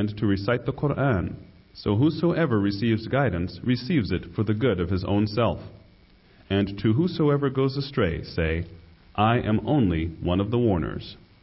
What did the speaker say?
and to recite the Quran. So whosoever receives guidance receives it for the good of his own self. And to whosoever goes astray, say, I am only one of the warners.